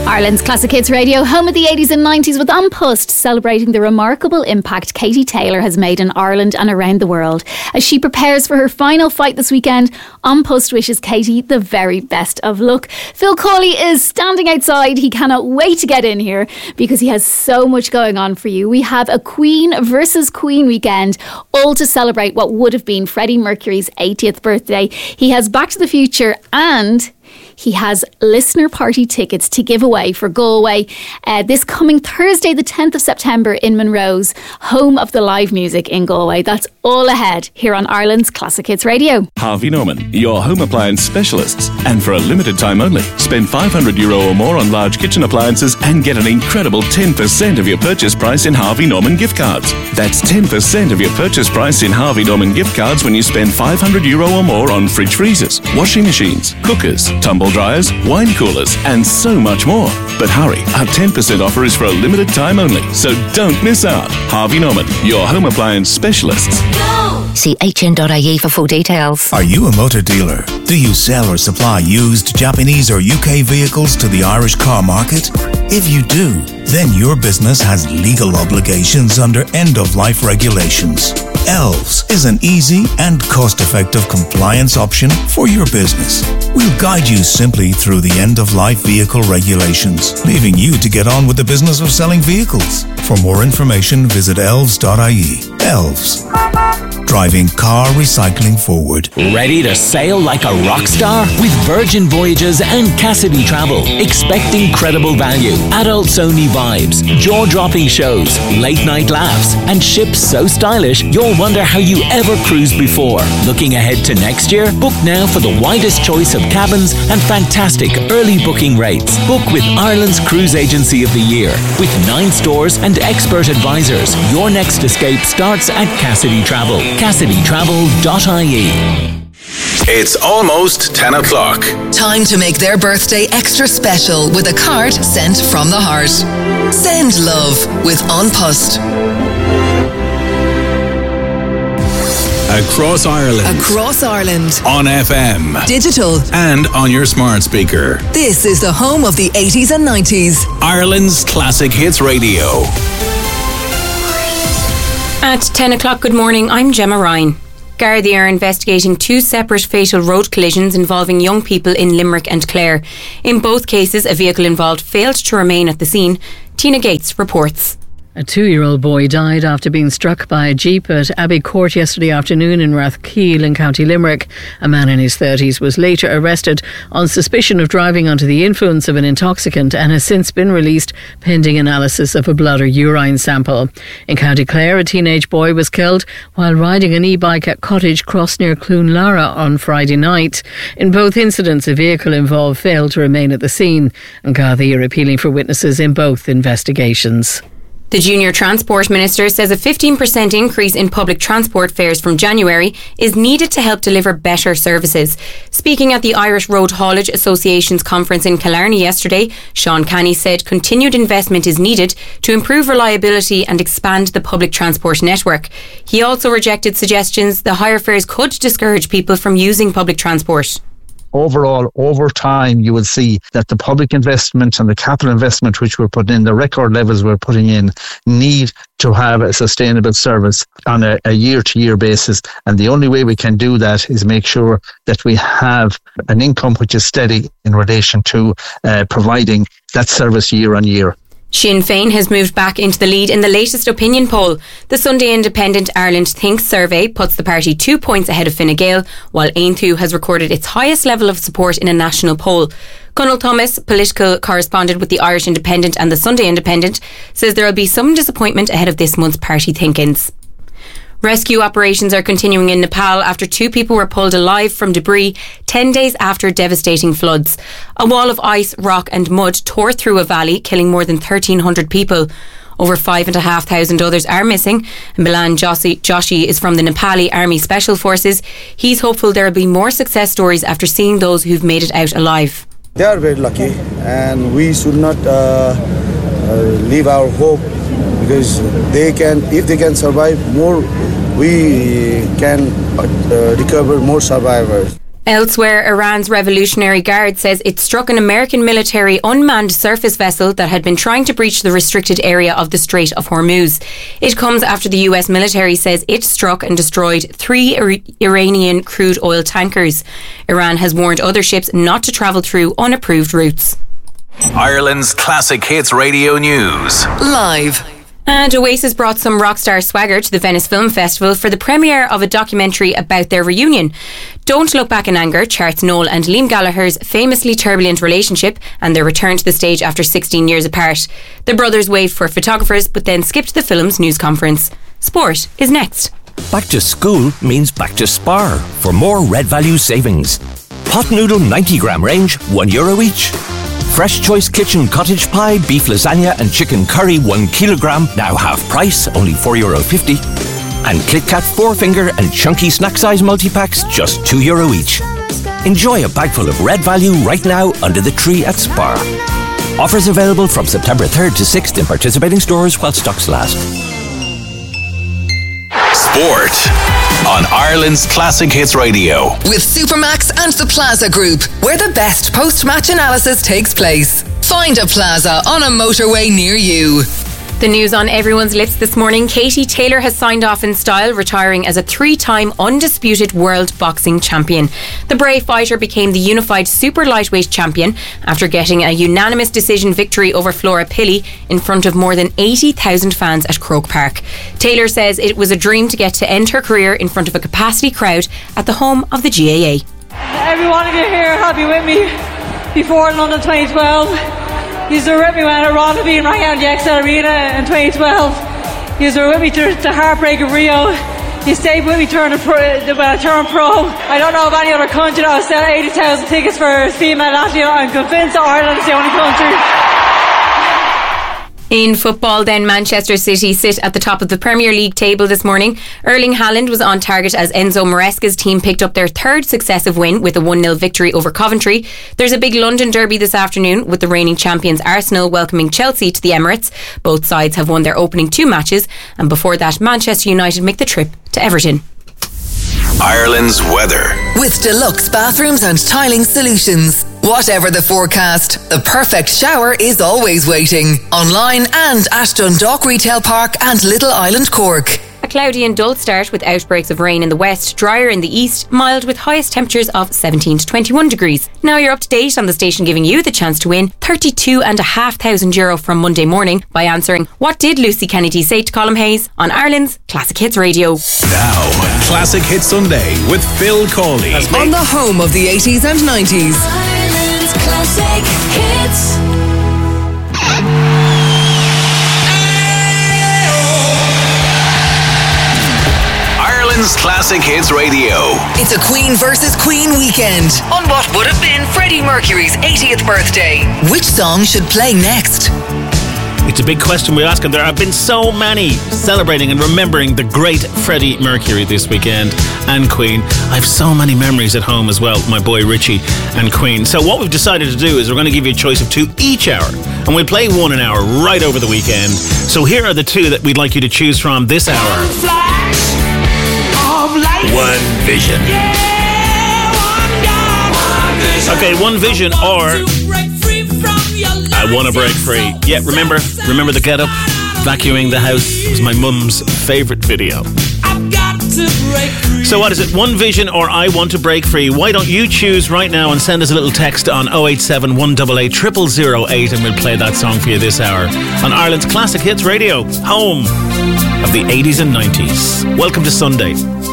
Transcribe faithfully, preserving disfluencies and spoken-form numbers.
Ireland's Classic Hits Radio, home of the eighties and nineties, with An Post celebrating the remarkable impact Katie Taylor has made in Ireland and around the world. As she prepares for her final fight this weekend, An Post wishes Katie the very best of luck. Phil Cawley is standing outside. He cannot wait to get in here because he has so much going on for you. We have a Queen versus Queen weekend, all to celebrate what would have been Freddie Mercury's eightieth birthday. He has Back to the Future and he has listener party tickets to give away for Galway uh, this coming Thursday, the tenth of September in Monroe's, home of the live music in Galway. That's all ahead here on Ireland's Classic Hits Radio. Harvey Norman, your home appliance specialists. And for a limited time only, spend five hundred euro or more on large kitchen appliances and get an incredible ten percent of your purchase price in Harvey Norman gift cards. That's ten percent of your purchase price in Harvey Norman gift cards when you spend five hundred euro or more on fridge freezers, washing machines, cookers, tumble dryers, wine coolers, and so much more. But hurry, our ten percent offer is for a limited time only, so don't miss out. Harvey Norman, your home appliance specialists. See H N dot I E for full details. Are you a motor dealer? Do you sell or supply used Japanese or U K vehicles to the Irish car market? If you do, then your business has legal obligations under end-of-life regulations. Elves is an easy and cost-effective compliance option for your business. We'll guide you simply through the end-of-life vehicle regulations, leaving you to get on with the business of selling vehicles. For more information, visit elves dot I E. Elves. Driving car recycling forward. Ready to sail like a rock star? With Virgin Voyages and Cassidy Travel. Expect incredible value, adults-only vibes, jaw-dropping shows, late-night laughs, and ships so stylish you'll wonder how you ever cruised before. Looking ahead to next year? Book now for the widest choice of cabins and fantastic early booking rates. Book with Ireland's Cruise Agency of the Year. With nine stores and expert advisors, your next escape starts at Cassidy Travel. Cassidy Travel dot I E. It's almost ten o'clock. Time to make their birthday extra special with a card sent from the heart. Send love with An Post. Across Ireland. Across Ireland. On F M. Digital. And on your smart speaker. This is the home of the eighties and nineties. Ireland's Classic Hits Radio. At ten o'clock, good morning, I'm Gemma Ryan. Gardaí are investigating two separate fatal road collisions involving young people in Limerick and Clare. In both cases, a vehicle involved failed to remain at the scene. Tina Gates reports. A two-year-old boy died after being struck by a jeep at Abbey Court yesterday afternoon in Rathkeil in County Limerick. A man in his thirties was later arrested on suspicion of driving under the influence of an intoxicant and has since been released pending analysis of a blood or urine sample. In County Clare, a teenage boy was killed while riding an e-bike at Cottage Cross near Cloonlara on Friday night. In both incidents, a vehicle involved failed to remain at the scene, and Gardaí are appealing for witnesses in both investigations. The Junior Transport Minister says a fifteen percent increase in public transport fares from January is needed to help deliver better services. Speaking at the Irish Road Haulage Association's conference in Killarney yesterday, Sean Canny said continued investment is needed to improve reliability and expand the public transport network. He also rejected suggestions the higher fares could discourage people from using public transport. Overall, over time, you will see that the public investment and the capital investment which we're putting in, the record levels we're putting in, need to have a sustainable service on a, a year-to-year basis. And the only way we can do that is make sure that we have an income which is steady in relation to uh, providing that service year on year. Sinn Féin has moved back into the lead in the latest opinion poll. The Sunday Independent Ireland Thinks survey puts the party two points ahead of Fine Gael, while Aontú has recorded its highest level of support in a national poll. Conal Thomas, political correspondent with the Irish Independent and the Sunday Independent, says there will be some disappointment ahead of this month's party thinkings. Rescue operations are continuing in Nepal after two people were pulled alive from debris ten days after devastating floods. A wall of ice, rock and mud tore through a valley, killing more than thirteen hundred people. Over five and a half thousand others are missing. And Milan Joshi, Joshi is from the Nepali Army Special Forces. He's hopeful there will be more success stories after seeing those who've made it out alive. They are very lucky, and we should not uh, uh, leave our hope, because they can, if they can survive more, we can uh, recover more survivors. Elsewhere, Iran's Revolutionary Guard says it struck an American military unmanned surface vessel that had been trying to breach the restricted area of the Strait of Hormuz. It comes after the U S military says it struck and destroyed three Ir- Iranian crude oil tankers. Iran has warned other ships not to travel through unapproved routes. Ireland's Classic Hits Radio News. Live. And Oasis brought some rock star swagger to the Venice Film Festival for the premiere of a documentary about their reunion. Don't Look Back in Anger charts Noel and Liam Gallagher's famously turbulent relationship and their return to the stage after sixteen years apart. The brothers waved for photographers but then skipped the film's news conference. Sport is next. Back to school means back to Spar for more Red Value savings. Pot noodle ninety gram range, one euro each. Fresh Choice Kitchen cottage pie, beef lasagna and chicken curry one kilogram, now half price, only four euro fifty. And Kit Kat four finger and chunky snack size multi-packs, just two euro each. Enjoy a bag full of Red Value right now under the tree at Spar. Offers available from September third to sixth in participating stores while stocks last. Sport on Ireland's Classic Hits Radio. With Supermax and the Plaza Group, where the best post-match analysis takes place. Find a Plaza on a motorway near you. The news on everyone's lips this morning. Katie Taylor has signed off in style, retiring as a three-time undisputed world boxing champion. The brave fighter became the unified super lightweight champion after getting a unanimous decision victory over Flora Pilley in front of more than eighty thousand fans at Croke Park. Taylor says it was a dream to get to end her career in front of a capacity crowd at the home of the G A A. Every one of you here have been with me before London twenty twelve. You were with me when Ronneby and rang out the X L Arena in twenty twelve. You were with me through the heartbreak of Rio. You stayed with me during the pro, when I turned pro. I don't know of any other country that will sell eighty thousand tickets for a female athlete. I'm convinced that Ireland is the only country. In football then, Manchester City sit at the top of the Premier League table this morning. Erling Haaland was on target as Enzo Maresca's team picked up their third successive win with a one nil victory over Coventry. There's a big London derby this afternoon with the reigning champions Arsenal welcoming Chelsea to the Emirates. Both sides have won their opening two matches, and before that Manchester United make the trip to Everton. Ireland's weather. With deluxe bathrooms and tiling solutions. Whatever the forecast, the perfect shower is always waiting. Online and at Dundalk Retail Park and Little Island, Cork. A cloudy and dull start with outbreaks of rain in the west, drier in the east, mild with highest temperatures of seventeen to twenty-one degrees. Now you're up to date on the station giving you the chance to win thirty-two and a half thousand euro from Monday morning by answering What Did Lucy Kennedy Say to Colm Hayes on Ireland's Classic Hits Radio. Now, Classic Hits Sunday with Phil Cawley. On the home of the eighties and nineties. Ireland's Classic Hits. Ireland's Classic Hits Radio. It's a Queen versus Queen weekend on what would have been Freddie Mercury's eightieth birthday. Which song should play next? It's a big question we ask, and there have been so many celebrating and remembering the great Freddie Mercury this weekend and Queen. I have so many memories at home as well, my boy Richie and Queen. So what we've decided to do is we're going to give you a choice of two each hour, and we'll play one an hour right over the weekend. So here are the two that we'd like you to choose from this hour. One Vision. Okay, One Vision or I Want to Break Free. Yeah, remember, remember the Get Up, vacuuming the house. It was my mum's favourite video. So what is it, One Vision or I Want to Break Free? Why don't you choose right now and send us a little text on oh eight seven, one eight eight, zero zero zero eight and we'll play that song for you this hour on Ireland's Classic Hits Radio, home of the eighties and nineties. Welcome to Sunday.